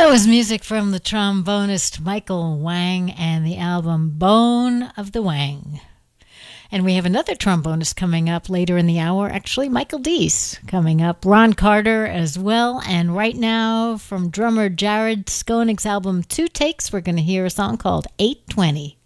That was music from the trombonist Michael Wang and the album Bone of the Wang. And we have another trombonist coming up later in the hour, actually Michael Deese coming up, Ron Carter as well. And right now from drummer Jared Skoning's album Two Takes, we're going to hear a song called 820.